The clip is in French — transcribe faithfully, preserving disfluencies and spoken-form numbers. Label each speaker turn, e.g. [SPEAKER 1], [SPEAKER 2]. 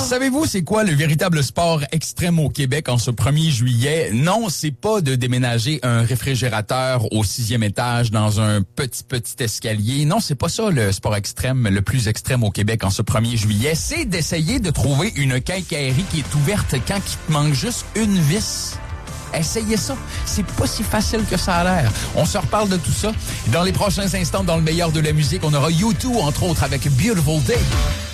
[SPEAKER 1] Savez-vous c'est quoi le véritable sport extrême au Québec en ce premier juillet? Non, c'est pas de déménager un réfrigérateur au sixième étage dans un petit, petit escalier. Non, c'est pas ça le sport extrême, le plus extrême au Québec en ce premier juillet. C'est d'essayer de trouver une quincaillerie qui est ouverte quand il te manque juste une vis. Essayez ça. C'est pas si facile que ça a l'air. On se reparle de tout ça. Dans les prochains instants, dans le meilleur de la musique, on aura U deux, entre autres, avec Beautiful Day.